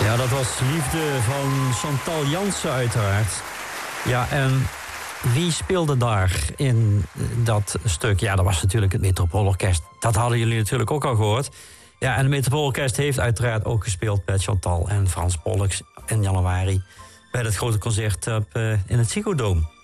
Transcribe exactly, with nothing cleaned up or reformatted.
Ja, dat was Liefde van Chantal Jansen uiteraard. Ja, en wie speelde daar in dat stuk? Ja, dat was natuurlijk het Metropoolorkest. Dat hadden jullie natuurlijk ook al gehoord. Ja, en het Metropoolorkest heeft uiteraard ook gespeeld met Chantal en Frans Pollux in januari bij dat grote concert op, uh, in het Ziggo Dome.